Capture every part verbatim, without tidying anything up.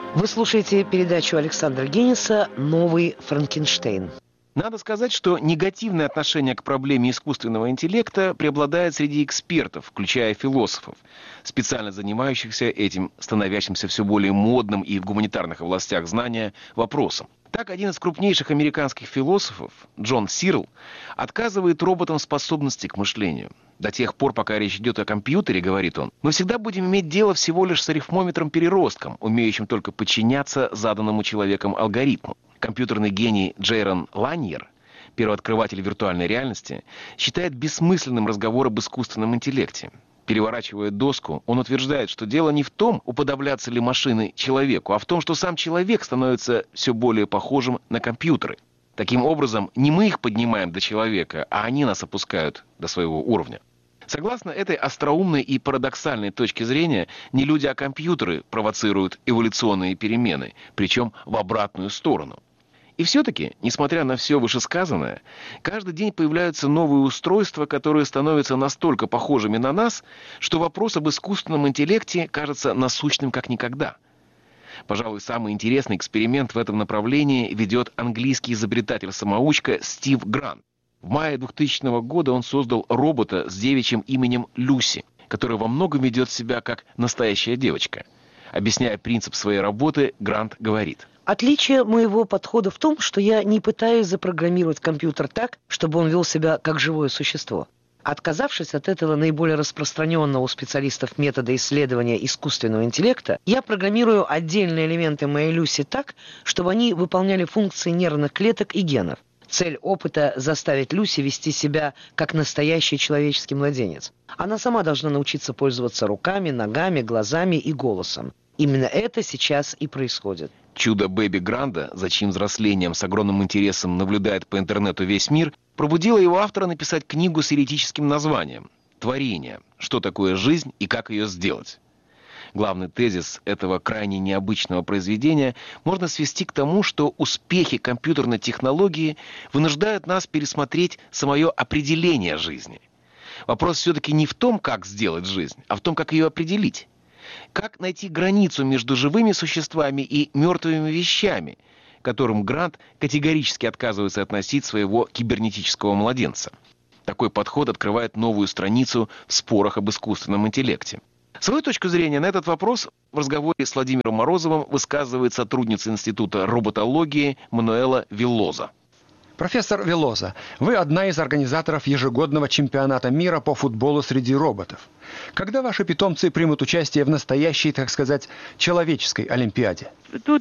Вы слушаете передачу Александра Генниса «Новый Франкенштейн». Надо сказать, что негативное отношение к проблеме искусственного интеллекта преобладает среди экспертов, включая философов, специально занимающихся этим становящимся все более модным и в гуманитарных областях знания вопросом. Так, один из крупнейших американских философов, Джон Сирл, отказывает роботам способности к мышлению. До тех пор, пока речь идет о компьютере, говорит он, мы всегда будем иметь дело всего лишь с арифмометром-переростком, умеющим только подчиняться заданному человеком алгоритму. Компьютерный гений Джейрон Ланьер, первооткрыватель виртуальной реальности, считает бессмысленным разговор об искусственном интеллекте. Переворачивая доску, он утверждает, что дело не в том, уподобляться ли машины человеку, а в том, что сам человек становится все более похожим на компьютеры. Таким образом, не мы их поднимаем до человека, а они нас опускают до своего уровня. Согласно этой остроумной и парадоксальной точке зрения, не люди, а компьютеры провоцируют эволюционные перемены, причем в обратную сторону. И все-таки, несмотря на все вышесказанное, каждый день появляются новые устройства, которые становятся настолько похожими на нас, что вопрос об искусственном интеллекте кажется насущным как никогда. Пожалуй, самый интересный эксперимент в этом направлении ведет английский изобретатель-самоучка Стив Грант. В мае двухтысячного года он создал робота с девичьим именем Люси, который во многом ведет себя как настоящая девочка. Объясняя принцип своей работы, Грант говорит: Отличие моего подхода в том, что я не пытаюсь запрограммировать компьютер так, чтобы он вел себя как живое существо. Отказавшись от этого наиболее распространенного у специалистов метода исследования искусственного интеллекта, я программирую отдельные элементы моей Люси так, чтобы они выполняли функции нервных клеток и генов. Цель опыта – заставить Люси вести себя как настоящий человеческий младенец. Она сама должна научиться пользоваться руками, ногами, глазами и голосом. Именно это сейчас и происходит. Чудо Бэби Гранда, за чьим взрослением с огромным интересом наблюдает по интернету весь мир, пробудило его автора написать книгу с эретическим названием «Творение. Что такое жизнь и как ее сделать?». Главный тезис этого крайне необычного произведения можно свести к тому, что успехи компьютерной технологии вынуждают нас пересмотреть самое определение жизни. Вопрос все-таки не в том, как сделать жизнь, а в том, как ее определить. Как найти границу между живыми существами и мертвыми вещами, к которым Грант категорически отказывается относить своего кибернетического младенца. Такой подход открывает новую страницу в спорах об искусственном интеллекте. Свою точку зрения на этот вопрос в разговоре с Владимиром Морозовым высказывает сотрудница Института роботологии Мануэла Веллоза. Профессор Веллоза, вы одна из организаторов ежегодного чемпионата мира по футболу среди роботов. Когда ваши питомцы примут участие в настоящей, так сказать, человеческой Олимпиаде?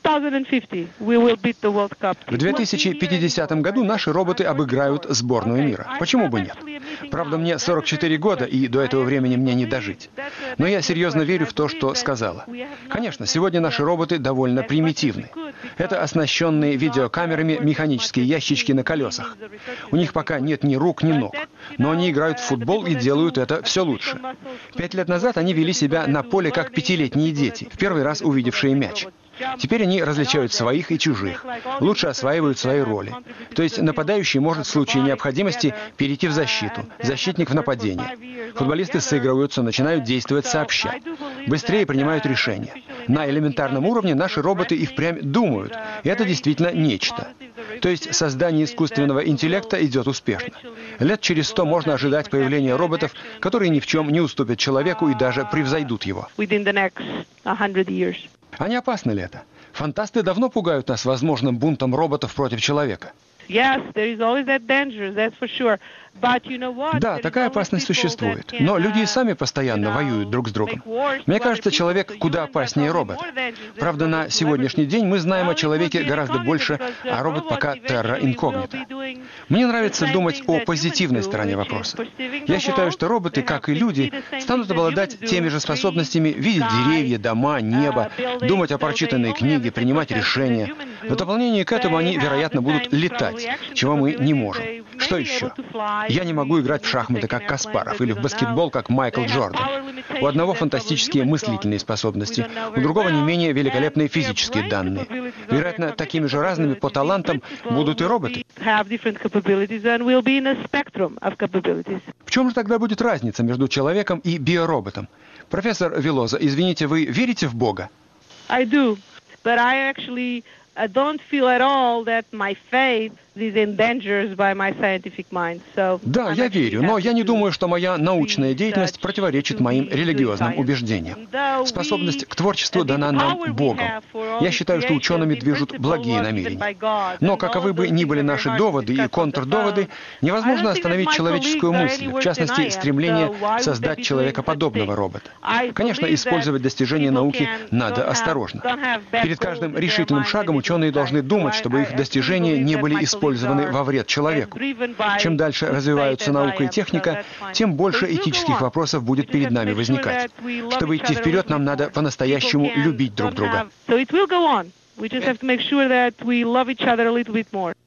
В две тысячи пятидесятом году наши роботы обыграют сборную мира. Почему бы нет? Правда, мне сорок четыре года, и до этого времени мне не дожить. Но я серьезно верю в то, что сказала. Конечно, сегодня наши роботы довольно примитивны. Это оснащенные видеокамерами механические ящички на колесах. У них пока нет ни рук, ни ног. Но они играют в футбол и делают это все лучше. Пять лет назад они вели себя на поле как пятилетние дети, в первый раз увидевшие мяч. Теперь они различают своих и чужих, лучше осваивают свои роли. То есть нападающий может в случае необходимости перейти в защиту, защитник в нападение. Футболисты сыгрываются, начинают действовать сообща. Быстрее принимают решения. На элементарном уровне наши роботы и впрямь думают. И это действительно нечто. То есть создание искусственного интеллекта идет успешно. Лет через сто можно ожидать появления роботов, которые ни в чем не уступят человеку и даже превзойдут его. А не опасно ли это? Фантасты давно пугают нас возможным бунтом роботов против человека. Да, такая опасность существует. Но люди и сами постоянно воюют друг с другом. Мне кажется, человек куда опаснее робота. Правда, на сегодняшний день мы знаем о человеке гораздо больше, а робот пока терра инкогнита. Мне нравится думать о позитивной стороне вопроса. Я считаю, что роботы, как и люди, станут обладать теми же способностями видеть деревья, дома, небо, думать о прочитанной книге, принимать решения. В дополнение к этому они, вероятно, будут летать, чего мы не можем. Что еще? Я не могу играть в шахматы, как Каспаров, или в баскетбол, как Майкл Джордан. У одного фантастические мыслительные способности, у другого не менее великолепные физические данные. Вероятно, такими же разными по талантам будут и роботы. В чем же тогда будет разница между человеком и биороботом? Профессор Веллоза, извините, вы верите в Бога? but I actually I don't feel at all that my faith is endangered by my scientific mind. So Да, я верю, но я не думаю, что моя научная деятельность противоречит моим религиозным убеждениям. Способность к творчеству дана нам Богом. Я считаю, что учеными движут благие намерения. Но каковы бы ни были наши доводы и контрдоводы, невозможно остановить человеческую мысль, в частности, стремление создать человекоподобного робота. Конечно, использовать достижения науки надо осторожно. Перед каждым решительным шагом ученые должны думать, чтобы их достижения не были использованы во вред человеку. Чем дальше развиваются наука и техника, тем больше этических вопросов будет перед нами возникать. Чтобы идти вперед, нам надо по-настоящему любить друг друга. We just have to make sure that we love each other a little bit more.